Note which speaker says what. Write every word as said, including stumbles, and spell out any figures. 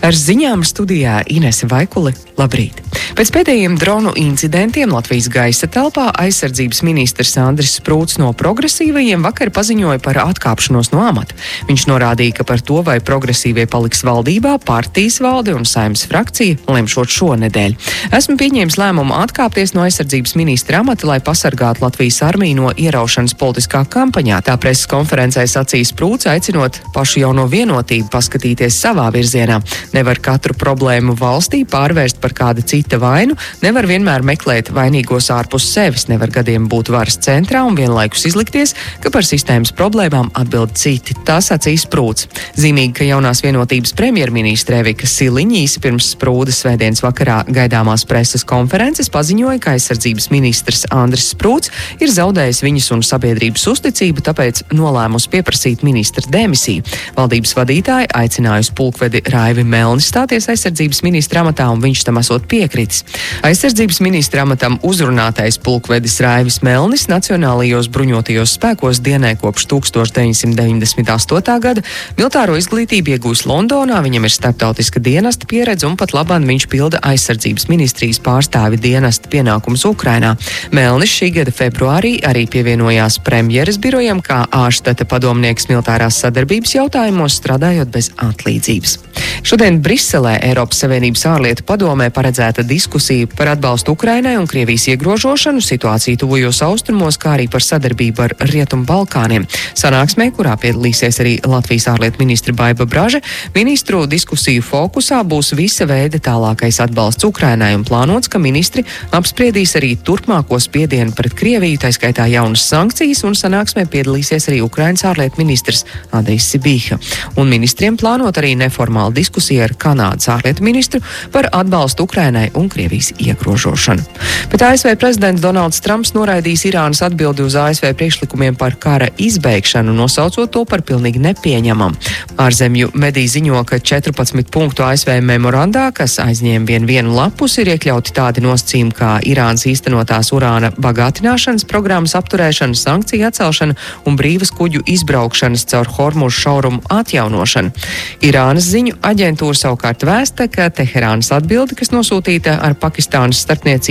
Speaker 1: Ar ziņām studijā Inese Vaikule. Labrīt! Pēc pēdējiem dronu incidentiem Latvijas gaisa telpā aizsardzības ministrs Andris Sprūts no progresīvajiem vakar paziņoja par atkāpšanos no amata. Viņš norādīja, ka par to, vai progresīvie paliks valdībā, partijas valde un Saeimas frakcija lemšot šonedēļ. Esmu pieņēmis lēmumu atkāpties no aizsardzības ministra amata, lai pasargātu Latvijas armiju no ieraušanas politiskā kampaņā. Tā preses konferencē sacīja Sprūts, aicinot pašu jauno vienotību paskatīties savā virzienā. Nevar katru problēmu valstī pārvērst par kāda cita vainu, nevar vienmēr meklēt vainīgos ārpus sevis, nevar gadiem būt varas centrā un vienlaikus izlikties, ka par sistēmas problēmām atbild citi. Tā sacīja Sprūts. Zīmīgi, ka jaunās vienotības premjerministre Evika Siliņa īsi pirms Sprūdes svētdienas vakarā gaidāmās preses konferences paziņoja, ka aizsardzības ministrs Andris Sprūts ir zaudējis viņas un sabiedrības uzticību, tāpēc nolēmusi pieprasīt ministra demisiju. Valdības vadītāja aicinājusi pulkvedi Raivi Melni stāties aizsardzības ministra amatā, un viņš tam esot piekritis. Aizsardzības ministra amatam uzrunātais pulkvedis Raivis Melnis Nacionālajos bruņotajos spēkos dienē kopš tūkstoš deviņsimt deviņdesmit astotā gada, militāro izglītību iegūs Londonā, viņam ir starptautiska dienesta pieredze un pat labāk viņš pilda aizsardzības ministrijas pārstāvi dienesta pienākumus Ukrainā. Melnis šī gada februārī arī pievienojās premjeras birojam kā ārštata padomnieks militārās sadarbības jautājumos, strādājot bez atlīdzības. Šodien Briselē Eiropas Savienības ārlietu padomē paredzēta diskusija par atbalstu Ukrainai un Krievijas iegrožošanu, situāciju tuvajos austrumos, kā arī par sadarbību ar Rietumu Balkāniem. Sanāksmē, kurā piedalīsies arī Latvijas ārlietu ministra Baiba Braže, ministru diskusiju fokusā būs visa veida tālākais atbalsts Ukrainai un plānots, ka ministri apspriedīs arī turpmāko spiedienu pret Krieviju, tā skaitā jaunas sankcijas, un sanāksmē piedalīsies arī Ukrainas ārlietu ministrs Andrijs Sibīha. Un ministriem plānot arī neformālu diskusiju ar Kanādas ārlietu ministru par atbalstu Ukrainai un Krievijas iegrožošanu. Bet A S V prezidents Donalds Trumps noraidīs Irānas atbildi uz A S V priekšlikumiem par kara izbeigšanu, nosaucot to par pilnīgi nepieņemam. Ārzemju mediji ziņo, ka četrpadsmit punktu A S V memorandā, kas aizņēma vien vienu lapus, ir iekļauti tādi nosacījumi kā Irānas īstenotās urāna bagātināšanas programmas apturēšana, sankciju atcelšana un brīvas kuģu izbraukšanas caur Hormuzu šaurumu atjaunošana. Irānas ziņu aģentūra savukārt vēsta, ka Teherānas atbilde, kas nosūtīta ar Pakistānas starpniecību,